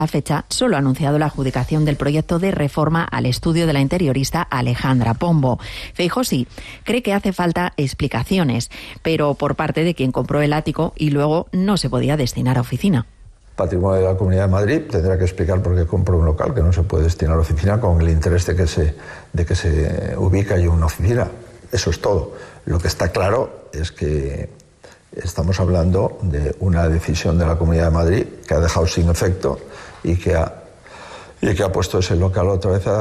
A fecha, solo ha anunciado la adjudicación del proyecto de reforma al estudio de la interiorista Alejandra Pombo. Feijóo sí cree que hace falta explicaciones, pero por parte de quien compró el ático y luego no se podía destinar a oficina. Patrimonio de la Comunidad de Madrid tendrá que explicar por qué compró un local que no se puede destinar a oficina con el interés de que se ubique ahí una oficina. Eso es todo. Lo que está claro es que estamos hablando de una decisión de la Comunidad de Madrid que ha dejado sin efecto y que ha puesto ese local otra vez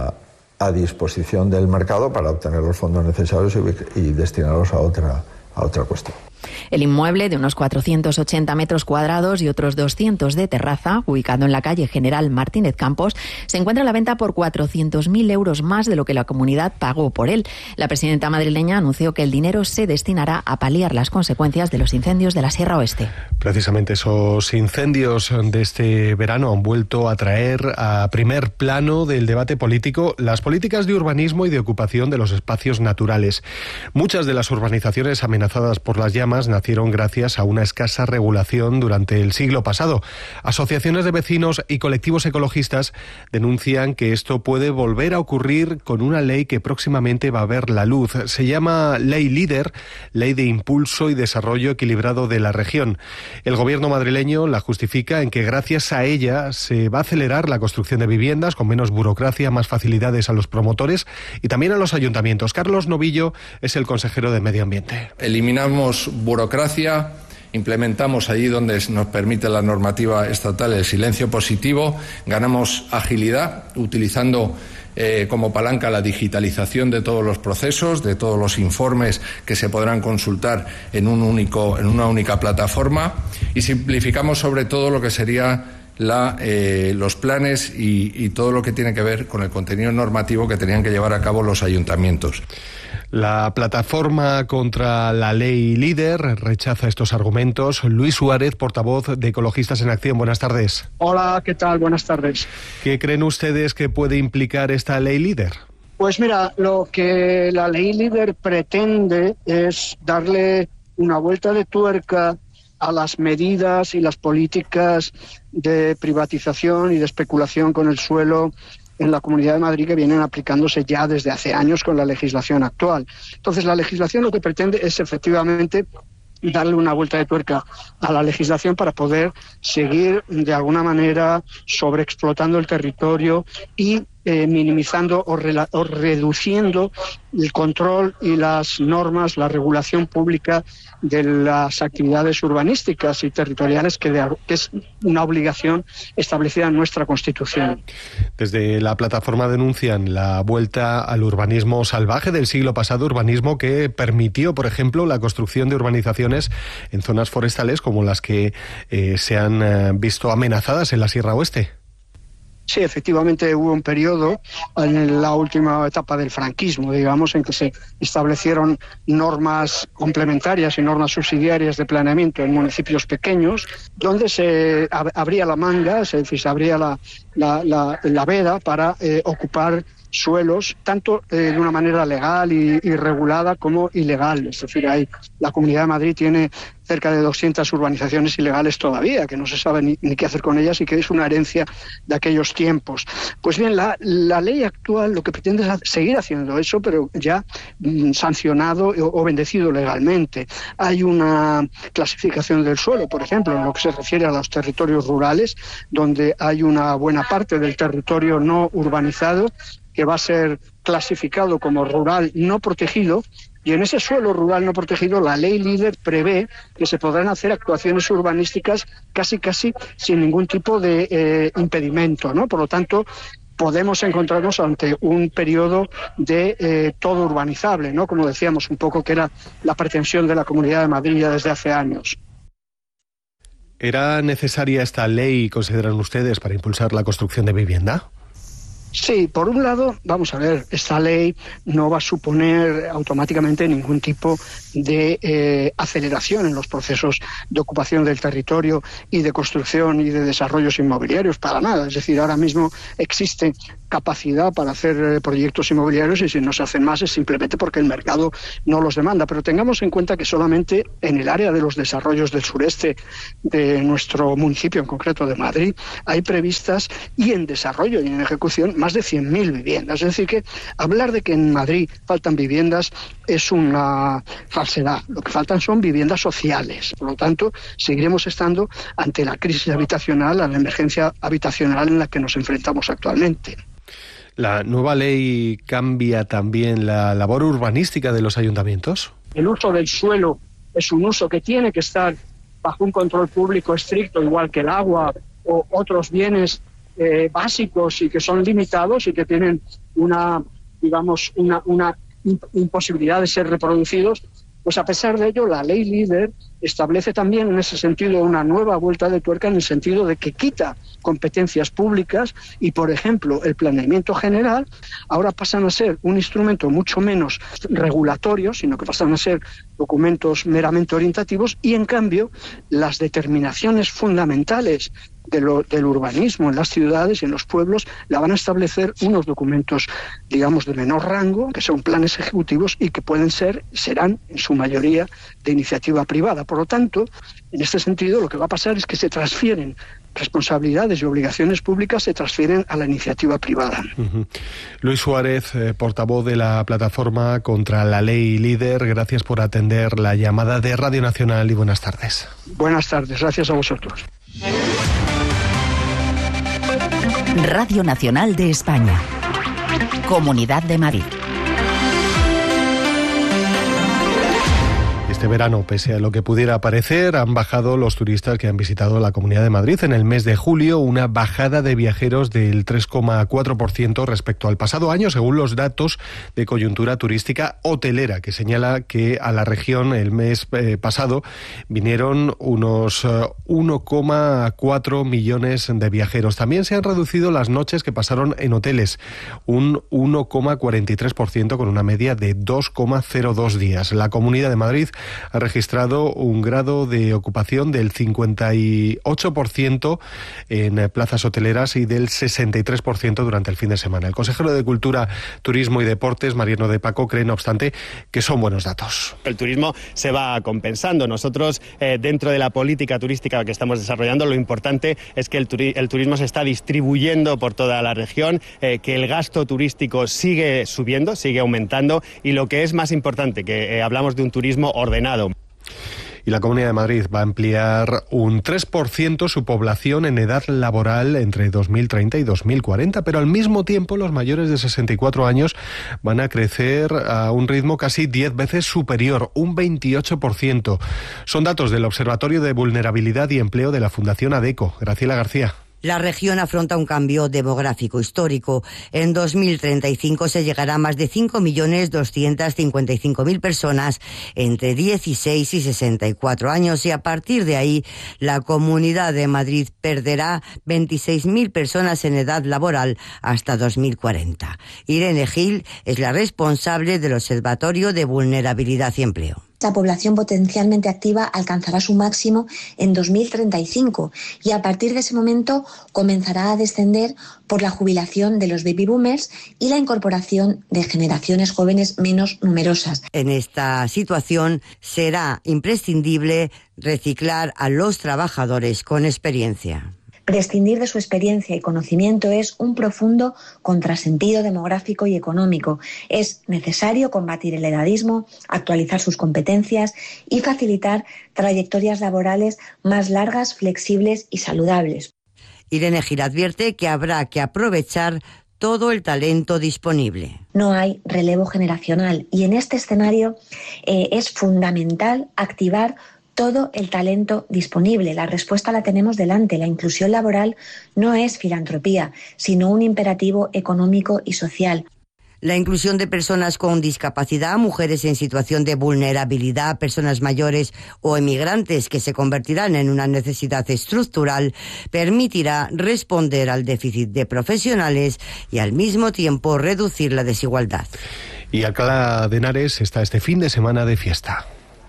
a disposición del mercado para obtener los fondos necesarios y destinarlos a otra cuestión. El inmueble, de unos 480 metros cuadrados y otros 200 de terraza, ubicado en la calle General Martínez Campos, se encuentra a la venta por 400.000 euros más de lo que la comunidad pagó por él. La presidenta madrileña anunció que el dinero se destinará a paliar las consecuencias de los incendios de la Sierra Oeste. Precisamente esos incendios de este verano han vuelto a traer a primer plano del debate político las políticas de urbanismo y de ocupación de los espacios naturales. Muchas de las urbanizaciones amenazadas por las llamas nacieron gracias a una escasa regulación durante el siglo pasado. Asociaciones de vecinos y colectivos ecologistas denuncian que esto puede volver a ocurrir con una ley que próximamente va a ver la luz. Se llama Ley Líder, Ley de Impulso y Desarrollo Equilibrado de la Región. El gobierno madrileño la justifica en que gracias a ella se va a acelerar la construcción de viviendas con menos burocracia, más facilidades a los promotores y también a los ayuntamientos. Carlos Novillo es el consejero de Medio Ambiente. Eliminamos burocracia, implementamos allí donde nos permite la normativa estatal el silencio positivo, ganamos agilidad utilizando como palanca la digitalización de todos los procesos, de todos los informes que se podrán consultar en una única plataforma y simplificamos sobre todo lo que sería los planes y todo lo que tiene que ver con el contenido normativo que tenían que llevar a cabo los ayuntamientos. La plataforma contra la ley líder rechaza estos argumentos. Luis Suárez, portavoz de Ecologistas en Acción. Buenas tardes. Hola, ¿qué tal? Buenas tardes. ¿Qué creen ustedes que puede implicar esta ley líder? Pues mira, lo que la ley líder pretende es darle una vuelta de tuerca a las medidas y las políticas de privatización y de especulación con el suelo en la Comunidad de Madrid que vienen aplicándose ya desde hace años con la legislación actual. Entonces, la legislación lo que pretende es efectivamente darle una vuelta de tuerca a la legislación para poder seguir de alguna manera sobreexplotando el territorio y minimizando o reduciendo el control y las normas, la regulación pública de las actividades urbanísticas y territoriales que es una obligación establecida en nuestra Constitución. Desde la plataforma denuncian la vuelta al urbanismo salvaje del siglo pasado, urbanismo que permitió, por ejemplo, la construcción de urbanizaciones en zonas forestales como las que se han visto amenazadas en la Sierra Oeste. Sí, efectivamente hubo un periodo en la última etapa del franquismo, digamos, en que se establecieron normas complementarias y normas subsidiarias de planeamiento en municipios pequeños, donde se abría la manga, se abría la veda para ocupar suelos, tanto de una manera legal y regulada como ilegal. Es decir, la Comunidad de Madrid tiene cerca de 200 urbanizaciones ilegales todavía, que no se sabe ni qué hacer con ellas y que es una herencia de aquellos tiempos. Pues bien, la ley actual lo que pretende es seguir haciendo eso, pero ya sancionado o bendecido legalmente. Hay una clasificación del suelo, por ejemplo, en lo que se refiere a los territorios rurales, donde hay una buena parte del territorio no urbanizado que va a ser clasificado como rural no protegido, y en ese suelo rural no protegido la ley líder prevé que se podrán hacer actuaciones urbanísticas casi sin ningún tipo de impedimento, ¿no? Por lo tanto, podemos encontrarnos ante un periodo de todo urbanizable, ¿no? Como decíamos un poco que era la pretensión de la Comunidad de Madrid ya desde hace años. ¿Era necesaria esta ley, consideran ustedes, para impulsar la construcción de vivienda? Sí, por un lado, vamos a ver, esta ley no va a suponer automáticamente ningún tipo de aceleración en los procesos de ocupación del territorio y de construcción y de desarrollos inmobiliarios, para nada. Es decir, ahora mismo existe capacidad para hacer proyectos inmobiliarios y si no se hacen más es simplemente porque el mercado no los demanda. Pero tengamos en cuenta que solamente en el área de los desarrollos del sureste de nuestro municipio, en concreto de Madrid, hay previstas y en desarrollo y en ejecución más de 100.000 viviendas. Es decir, que hablar de que en Madrid faltan viviendas es una falsedad. Lo que faltan son viviendas sociales. Por lo tanto, seguiremos estando ante la crisis habitacional, a la emergencia habitacional en la que nos enfrentamos actualmente. ¿La nueva ley cambia también la labor urbanística de los ayuntamientos? El uso del suelo es un uso que tiene que estar bajo un control público estricto, igual que el agua o otros bienes básicos y que son limitados y que tienen una imposibilidad de ser reproducidos. Pues a pesar de ello, la ley líder establece también en ese sentido una nueva vuelta de tuerca en el sentido de que quita competencias públicas y, por ejemplo, el planeamiento general ahora pasan a ser un instrumento mucho menos regulatorio, sino que pasan a ser documentos meramente orientativos y, en cambio, las determinaciones fundamentales del urbanismo en las ciudades y en los pueblos la van a establecer unos documentos, digamos, de menor rango, que son planes ejecutivos y que serán en su mayoría de iniciativa privada. Por lo tanto, en este sentido, lo que va a pasar es que se transfieren responsabilidades y obligaciones públicas, se transfieren a la iniciativa privada. Luis Suárez, portavoz de la plataforma contra la ley líder, gracias por atender la llamada de Radio Nacional y buenas tardes. Buenas tardes, gracias a vosotros. Radio Nacional de España. Comunidad de Madrid. Este verano, pese a lo que pudiera parecer, han bajado los turistas que han visitado la Comunidad de Madrid. En el mes de julio, una bajada de viajeros del 3,4% respecto al pasado año, según los datos de coyuntura turística hotelera, que señala que a la región el mes pasado vinieron unos 1,4 millones de viajeros. También se han reducido las noches que pasaron en hoteles, un 1,43% con una media de 2,02 días. La Comunidad de Madrid ha registrado un grado de ocupación del 58% en plazas hoteleras y del 63% durante el fin de semana. El consejero de Cultura, Turismo y Deportes, Mariano de Paco, cree, no obstante, que son buenos datos. El turismo se va compensando. Nosotros, dentro de la política turística que estamos desarrollando, lo importante es que el turismo se está distribuyendo por toda la región, que el gasto turístico sigue subiendo, sigue aumentando y lo que es más importante, que hablamos de un turismo ordenado. Y la Comunidad de Madrid va a ampliar un 3% su población en edad laboral entre 2030 y 2040, pero al mismo tiempo los mayores de 64 años van a crecer a un ritmo casi 10 veces superior, un 28%. Son datos del Observatorio de Vulnerabilidad y Empleo de la Fundación ADECO. Graciela García. La región afronta un cambio demográfico histórico. En 2035 se llegará a más de 5.255.000 personas entre 16 y 64 años y a partir de ahí la Comunidad de Madrid perderá 26.000 personas en edad laboral hasta 2040. Irene Gil es la responsable del Observatorio de Vulnerabilidad y Empleo. La población potencialmente activa alcanzará su máximo en 2035 y a partir de ese momento comenzará a descender por la jubilación de los baby boomers y la incorporación de generaciones jóvenes menos numerosas. En esta situación será imprescindible reciclar a los trabajadores con experiencia. Prescindir de su experiencia y conocimiento es un profundo contrasentido demográfico y económico. Es necesario combatir el edadismo, actualizar sus competencias y facilitar trayectorias laborales más largas, flexibles y saludables. Irene Gil advierte que habrá que aprovechar todo el talento disponible. No hay relevo generacional y en este escenario es fundamental activar todo el talento disponible. La respuesta la tenemos delante. La inclusión laboral no es filantropía, sino un imperativo económico y social. La inclusión de personas con discapacidad, mujeres en situación de vulnerabilidad, personas mayores o emigrantes que se convertirán en una necesidad estructural, permitirá responder al déficit de profesionales y al mismo tiempo reducir la desigualdad. Y Alcalá de Henares está este fin de semana de fiesta.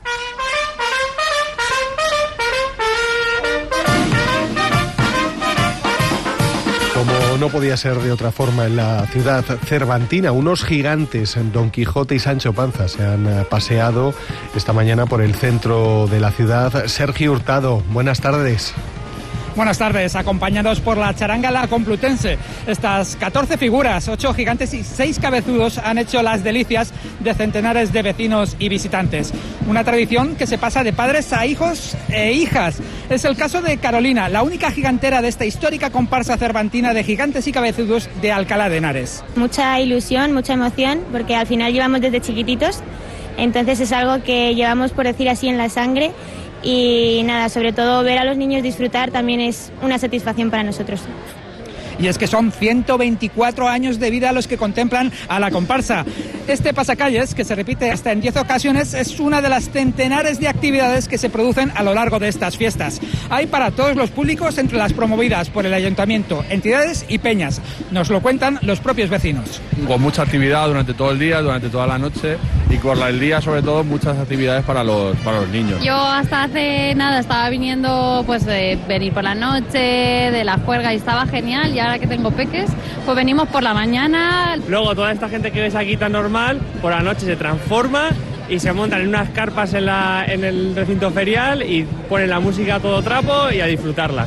Como no podía ser de otra forma en la ciudad cervantina, unos gigantes, Don Quijote y Sancho Panza, se han paseado esta mañana por el centro de la ciudad. Sergio Hurtado, buenas tardes. Buenas tardes, acompañados por la charanga La Complutense. Estas 14 figuras, 8 gigantes y 6 cabezudos han hecho las delicias de centenares de vecinos y visitantes. Una tradición que se pasa de padres a hijos e hijas. Es el caso de Carolina, la única gigantera de esta histórica comparsa cervantina de gigantes y cabezudos de Alcalá de Henares. Mucha ilusión, mucha emoción, porque al final llevamos desde chiquititos, entonces es algo que llevamos, por decir así, en la sangre. Y nada, sobre todo ver a los niños disfrutar también es una satisfacción para nosotros. Y es que son 124 años de vida los que contemplan a la comparsa. Este pasacalles, que se repite hasta en 10 ocasiones, es una de las centenares de actividades que se producen a lo largo de estas fiestas. Hay para todos los públicos entre las promovidas por el ayuntamiento, entidades y peñas. Nos lo cuentan los propios vecinos. Con mucha actividad durante todo el día, durante toda la noche, y por el día sobre todo muchas actividades para los niños. Yo hasta hace nada estaba viniendo pues de venir por la noche, de la juerga, y estaba genial, y ahora que tengo peques, pues venimos por la mañana. Luego toda esta gente que ves aquí tan normal, por la noche se transforma y se montan en unas carpas en el recinto ferial y ponen la música a todo trapo y a disfrutarla.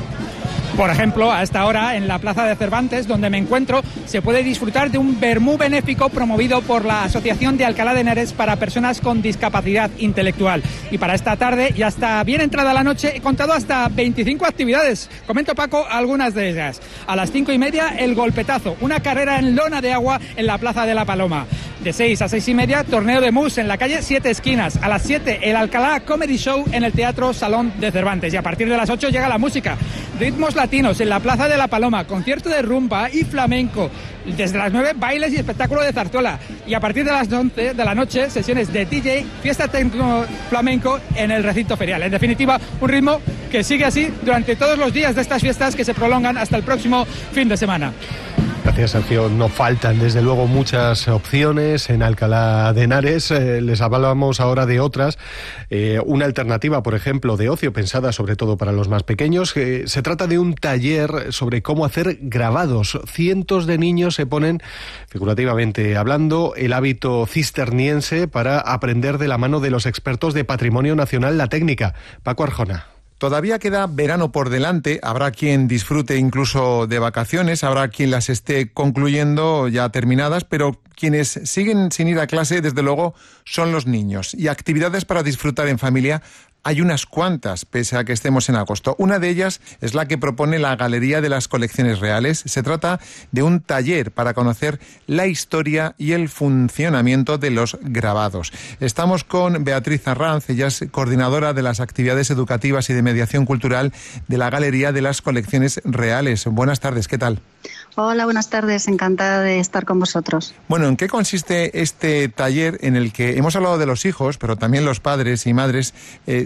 Por ejemplo, a esta hora, en la Plaza de Cervantes, donde me encuentro, se puede disfrutar de un vermú benéfico promovido por la Asociación de Alcalá de Henares para personas con discapacidad intelectual. Y para esta tarde, ya está bien entrada la noche, he contado hasta 25 actividades. Comento, Paco, algunas de ellas. A las 5:30, el golpetazo, una carrera en lona de agua en la Plaza de la Paloma. De 6 a 6:30, torneo de mus en la calle 7 Esquinas. A las 7, el Alcalá Comedy Show en el Teatro Salón de Cervantes. Y a partir de las 8 llega la música. Ritmos latinos en la Plaza de la Paloma, concierto de rumba y flamenco. Desde las 9, bailes y espectáculo de zarzuela. Y a partir de las 11 de la noche, sesiones de DJ, fiesta tecno flamenco en el recinto ferial. En definitiva, un ritmo que sigue así durante todos los días de estas fiestas que se prolongan hasta el próximo fin de semana. Gracias, Sergio. No faltan, desde luego, muchas opciones en Alcalá de Henares. Les hablamos ahora de otras. Una alternativa, por ejemplo, de ocio, pensada sobre todo para los más pequeños. Se trata de un taller sobre cómo hacer grabados. Cientos de niños se ponen, figurativamente hablando, el hábito cisterniense para aprender de la mano de los expertos de Patrimonio Nacional la técnica. Paco Arjona. Todavía queda verano por delante, habrá quien disfrute incluso de vacaciones, habrá quien las esté concluyendo ya terminadas, pero quienes siguen sin ir a clase, desde luego, son los niños. Y actividades para disfrutar en familia hay unas cuantas, pese a que estemos en agosto. Una de ellas es la que propone la Galería de las Colecciones Reales. Se trata de un taller para conocer la historia y el funcionamiento de los grabados. Estamos con Beatriz Arranz, ella es coordinadora de las actividades educativas y de mediación cultural de la Galería de las Colecciones Reales. Buenas tardes, ¿qué tal? Hola, buenas tardes, encantada de estar con vosotros. Bueno, ¿en qué consiste este taller en el que hemos hablado de los hijos, pero también los padres y madres,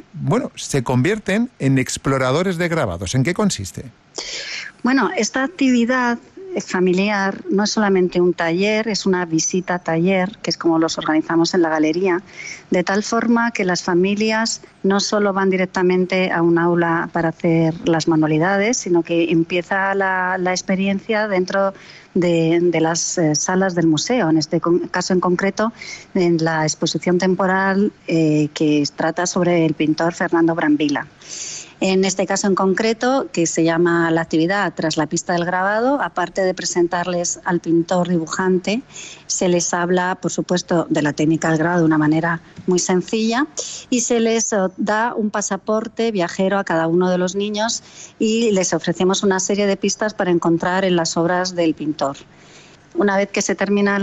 se convierten en exploradores de grabados? ¿En qué consiste? Bueno, esta actividad familiar no es solamente un taller, es una visita taller, que es como los organizamos en la galería, de tal forma que las familias no solo van directamente a un aula para hacer las manualidades, sino que empieza la experiencia dentro de las salas del museo. En este caso en concreto, en la exposición temporal que trata sobre el pintor Fernando Brambilla. En este caso en concreto, que se llama la actividad Tras la pista del grabado, aparte de presentarles al pintor dibujante, se les habla, por supuesto, de la técnica del grabado de una manera muy sencilla y se les da un pasaporte viajero a cada uno de los niños y les ofrecemos una serie de pistas para encontrar en las obras del pintor. Una vez que se termina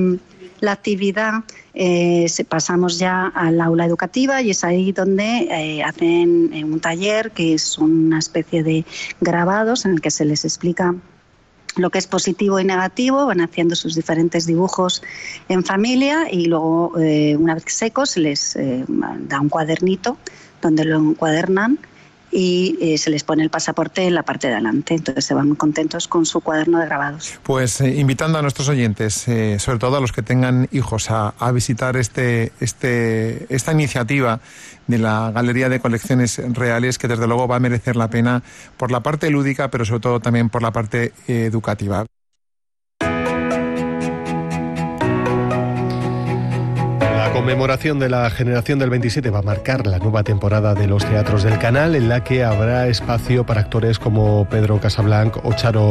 la actividad, pasamos ya al aula educativa y es ahí donde hacen un taller que es una especie de grabados en el que se les explica lo que es positivo y negativo, van haciendo sus diferentes dibujos en familia y luego, una vez secos, se les da un cuadernito donde lo encuadernan y se les pone el pasaporte en la parte de adelante. Entonces se van muy contentos con su cuaderno de grabados. Pues invitando a nuestros oyentes, sobre todo a los que tengan hijos, a visitar esta iniciativa de la Galería de Colecciones Reales, que desde luego va a merecer la pena por la parte lúdica, pero sobre todo también por la parte educativa. La conmemoración de la generación del 27 va a marcar la nueva temporada de los teatros del Canal, en la que habrá espacio para actores como Pedro Casablanc o Charo